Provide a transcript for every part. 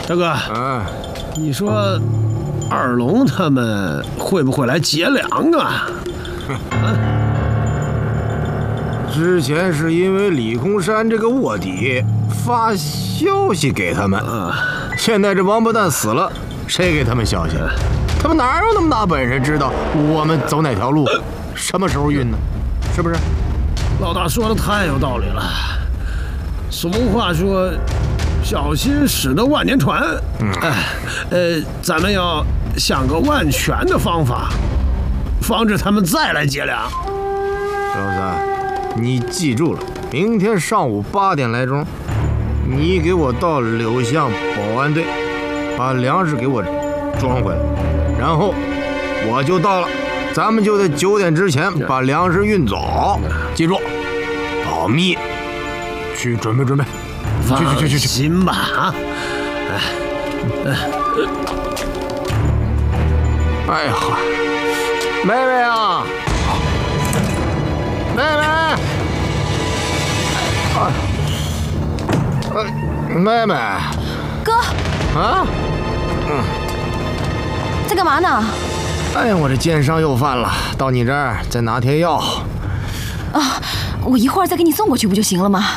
大哥，你说二龙他们会不会来劫粮啊？ 之前是因为李空山这个卧底发消息给他们，现在这王八蛋死了，谁给他们消息？他们哪有那么大本事知道我们走哪条路，什么时候运呢？是不是？ 老大说的太有道理了。俗话说，小心驶得万年船。咱们要想个万全的方法，防止他们再来劫粮。 老三，你记住了，明天上午8点来钟，你给我到柳巷保安队，把粮食给我装回来，然后我就到了，咱们就在9点之前把粮食运走。记住，保密。去准备准备，去。 行吧啊！ 哎呀，妹妹啊，妹妹，妹妹， 哥啊， 在干嘛呢？ 哎呀，我这肩伤又犯了，到你这儿再拿贴药。 啊，我一会儿再给你送过去不就行了吗？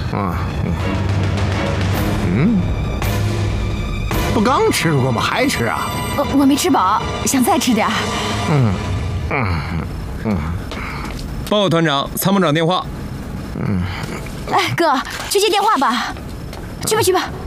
不刚吃过吗？还吃啊？ 我没吃饱，想再吃点。 报告团长，参谋长电话。 哎，哥，去接电话吧。去吧。